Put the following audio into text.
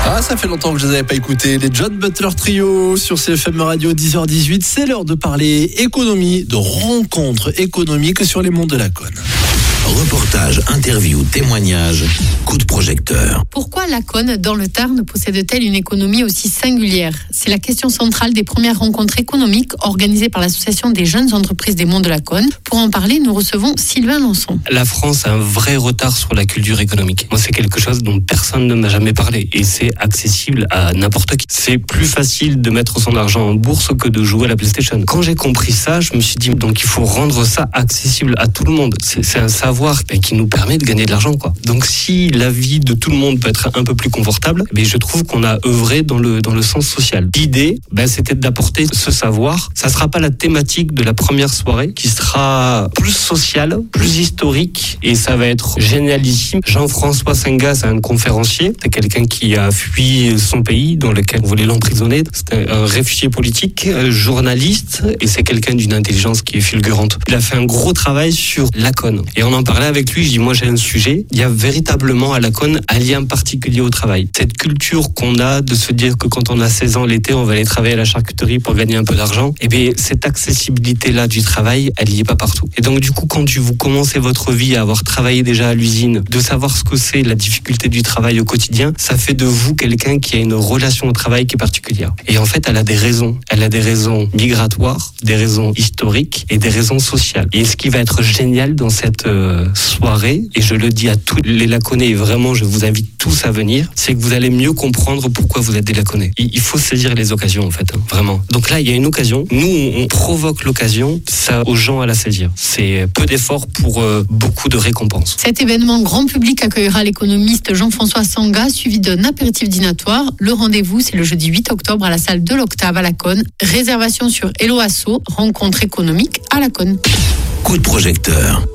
Ah, ça fait longtemps que je ne les avais pas écoutés. Les John Butler Trio sur CFM Radio 10h18. C'est l'heure de parler économie, de rencontres économiques sur les monts de la Cône. Reportage, interview, témoignage, coup de projecteur. Pourquoi la Cône, dans le Tarn, possède-t-elle une économie aussi singulière ? C'est la question centrale des premières rencontres économiques organisées par l'Association des jeunes entreprises des Monts de la Cône. Pour en parler, nous recevons Sylvain Lançon. La France a un vrai retard sur la culture économique. Moi, c'est quelque chose dont personne ne m'a jamais parlé et c'est accessible à n'importe qui. C'est plus facile de mettre son argent en bourse que de jouer à la PlayStation. Quand j'ai compris ça, je me suis dit, donc il faut rendre ça accessible à tout le monde. C'est un savoir qui nous permet de gagner de l'argent, quoi. Donc si la vie de tout le monde peut être un peu plus confortable, je trouve qu'on a œuvré dans le sens social. L'idée, c'était d'apporter ce savoir. Ça sera pas la thématique de la première soirée, qui sera plus sociale, plus historique, et ça va être génialissime. Jean-François Senga, c'est un conférencier, c'est quelqu'un qui a fui son pays, dans lequel on voulait l'emprisonner. C'est un réfugié politique, journaliste, et c'est quelqu'un d'une intelligence qui est fulgurante. Il a fait un gros travail sur la Cône. Et on en parlait avec lui, je dis, moi j'ai un sujet, il y a véritablement à la Cône un lien particulier au travail. Cette culture qu'on a de se dire que quand on a 16 ans l'été, on va aller travailler à la charcuterie pour gagner un peu d'argent, cette accessibilité-là du travail, elle n'y est pas partout. Et donc du coup, quand vous commencez votre vie à avoir travaillé déjà à l'usine, de savoir ce que c'est la difficulté du travail au quotidien, ça fait de vous quelqu'un qui a une relation au travail qui est particulière. Et en fait, elle a des raisons. Elle a des raisons migratoires, des raisons historiques et des raisons sociales. Et ce qui va être génial dans cette soirée, et je le dis à tous les Laconnais, et vraiment je vous invite tous à venir, c'est que vous allez mieux comprendre pourquoi vous êtes des Laconnais. Il faut saisir les occasions en fait, vraiment. Donc là il y a une occasion, nous on provoque l'occasion, ça aux gens à la saisir. C'est peu d'efforts pour beaucoup de récompenses. Cet événement grand public accueillera l'économiste Jean-François Senga, suivi d'un apéritif dînatoire. Le rendez-vous, c'est le jeudi 8 octobre à la salle de l'Octave à la Cône. Réservation sur Hello Asso, rencontre économique à la Cône. Coup de projecteur.